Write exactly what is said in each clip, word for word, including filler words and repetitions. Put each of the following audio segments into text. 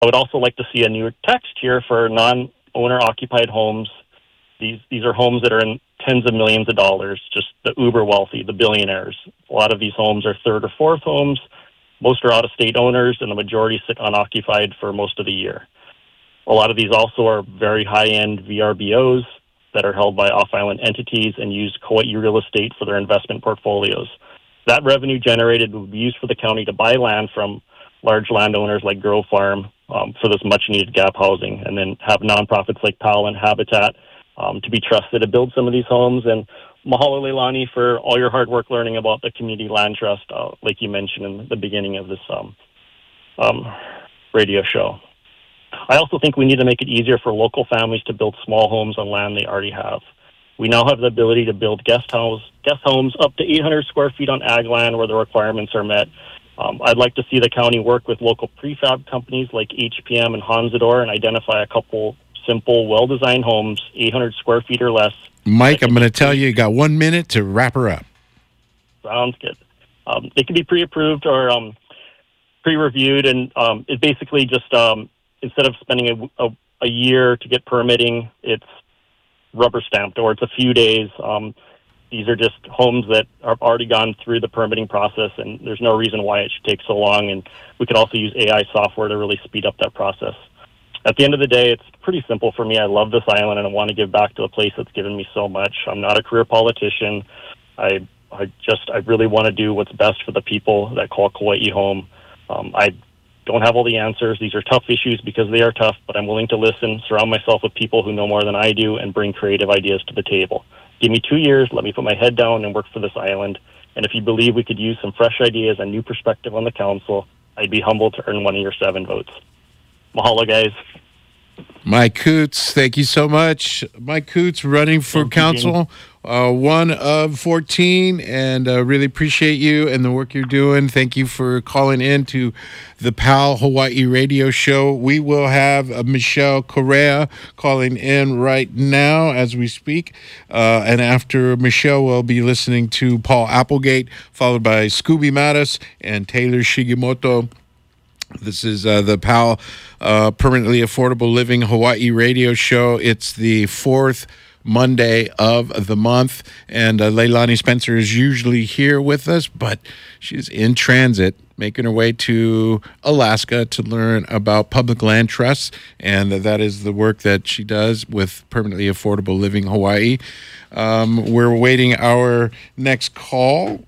I would also like to see a new text here for non-owner occupied homes. These these are homes that are in tens of millions of dollars, just the uber wealthy, the billionaires. A lot of these homes are third or fourth homes. Most are out-of-state owners, and the majority sit unoccupied for most of the year. A lot of these also are very high-end V R B Os that are held by off-island entities and use Kauai real estate for their investment portfolios. That revenue generated would be used for the county to buy land from large landowners like Grove Farm um, for this much-needed gap housing, and then have nonprofits like PAL and Habitat um, to be trusted to build some of these homes. And mahalo, Leilani, for all your hard work learning about the Community Land Trust, uh, like you mentioned in the beginning of this um, um, radio show. I also think we need to make it easier for local families to build small homes on land they already have. We now have the ability to build guest house, guest homes up to eight hundred square feet on ag land where the requirements are met. Um, I'd like to see the county work with local prefab companies like H P M and Honsador and identify a couple simple, well-designed homes, eight hundred square feet or less. Mike, I'm going to tell you, you got one minute to wrap her up. Sounds good. Um, they can be pre-approved or um, pre-reviewed, and um, it basically just, um, instead of spending a, a, a year to get permitting, it's rubber stamped, or it's a few days. Um, these are just homes that have already gone through the permitting process, and there's no reason why it should take so long. And we could also use A I software to really speed up that process. At the end of the day, it's pretty simple for me. I love this island, and I want to give back to a place that's given me so much. I'm not a career politician. I I just I really want to do what's best for the people that call Kauai home. Um, I don't have all the answers. These are tough issues because they are tough, but I'm willing to listen, surround myself with people who know more than I do, and bring creative ideas to the table. Give me two years, let me put my head down and work for this island. And if you believe we could use some fresh ideas and new perspective on the council, I'd be humbled to earn one of your seven votes. Mahalo, guys. Mike Coots, thank you so much. Mike Coots, running for Thank you, council, uh, one of fourteen, and uh, really appreciate you and the work you're doing. Thank you for calling in to the PAL Hawaii radio show. We will have uh, Michelle Correa calling in right now as we speak. Uh, and after Michelle, we'll be listening to Paul Applegate, followed by Scooby Mattis and Taylor Shigimoto. This is uh, the PAL uh, Permanently Affordable Living Hawaii radio show. It's the fourth Monday of the month, and uh, Leilani Spencer is usually here with us, but she's in transit, making her way to Alaska to learn about public land trusts, and that is the work that she does with Permanently Affordable Living Hawaii. Um, we're waiting our next call.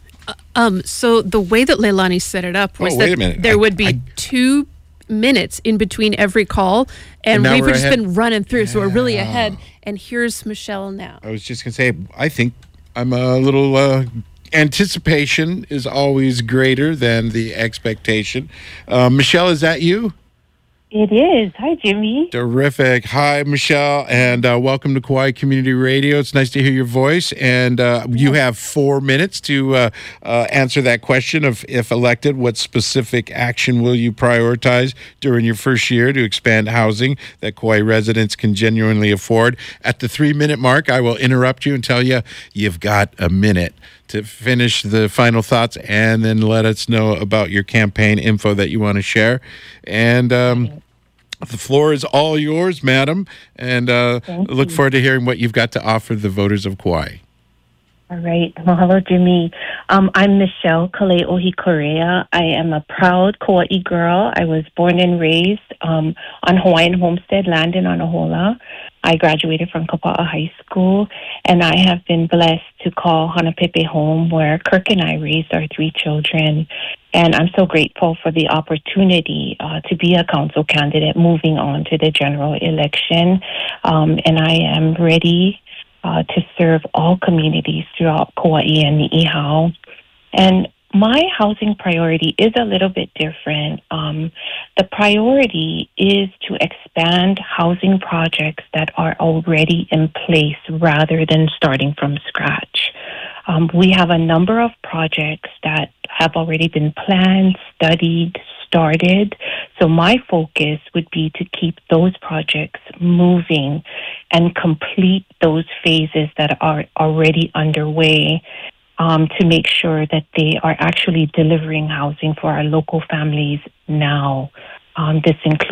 Um, so the way that Leilani set it up was oh, wait that a minute. there I, would be I, two minutes in between every call, and, and we've just ahead. been running through, yeah. so we're really ahead. And here's Michelle now. I was just going to say, I think I'm a little... Uh, anticipation is always greater than the expectation. Uh, Michelle, is that you? It is. Hi, Jimmy. Terrific. Hi, Michelle, and uh, welcome to Kauai Community Radio. It's nice to hear your voice, and uh, you have four minutes to uh, uh, answer that question of, if elected, what specific action will you prioritize during your first year to expand housing that Kauai residents can genuinely afford? At the three-minute mark, I will interrupt you and tell you you've got a minute to finish the final thoughts, and then let us know about your campaign info that you want to share. And um, the floor is all yours, madam, and uh, look forward to hearing what you've got to offer the voters of Kauai. All right. Mahalo, Jimmy. Um, I'm Michelle Kaleohi Correa. I am a proud Kauai girl. I was born and raised um, on Hawaiian homestead land in Anahola. I graduated from Kapa'a High School, and I have been blessed to call Hanapepe home, where Kirk and I raised our three children. And I'm so grateful for the opportunity uh, to be a council candidate moving on to the general election. Um, and I am ready uh, to serve all communities throughout Kauai and Ni'ihau. And my housing priority is a little bit different. Um, the priority is to expand housing projects that are already in place rather than starting from scratch. Um, we have a number of projects that have already been planned, studied, started. So my focus would be to keep those projects moving and complete those phases that are already underway. Um, to make sure that they are actually delivering housing for our local families now. Um, this includes